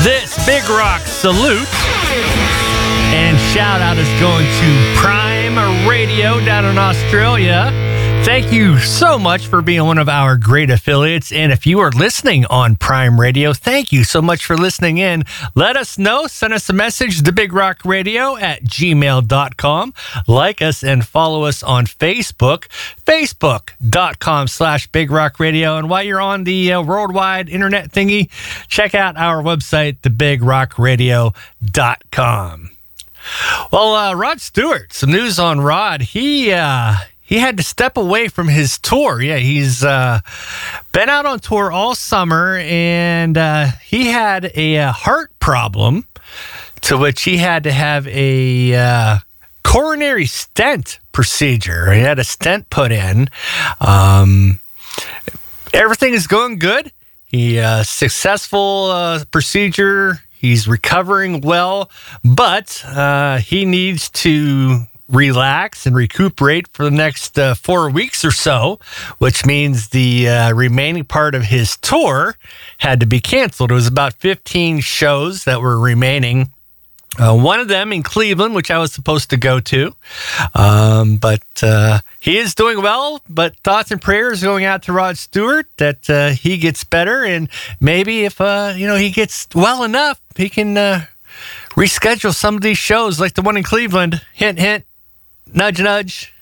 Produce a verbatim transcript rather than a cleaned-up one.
This Big Rock salute and shout out is going to Prime Radio down in Australia. Thank you so much for being one of our great affiliates. And if you are listening on Prime Radio, thank you so much for listening in. Let us know. Send us a message to Big Rock Radio at gmail dot com. Like us and follow us on Facebook, facebook.com slash Big Rock Radio. And while you're on the uh, worldwide internet thingy, check out our website, the big rock radio dot com. Well, uh, Rod Stewart, some news on Rod. He, uh, He had to step away from his tour. Yeah, he's uh, been out on tour all summer, and uh, he had a, a heart problem, to which he had to have a uh, coronary stent procedure. He had a stent put in. Um, everything is going good. He uh, successful uh, procedure. He's recovering well, but uh, he needs to relax and recuperate for the next uh, four weeks or so, which means the uh, remaining part of his tour had to be canceled. It was about fifteen shows that were remaining. Uh, one of them in Cleveland, which I was supposed to go to. Um, but uh, he is doing well, but thoughts and prayers going out to Rod Stewart that uh, he gets better. And maybe if uh, you know he gets well enough, he can uh, reschedule some of these shows like the one in Cleveland. Hint, hint. Nudge, nudge.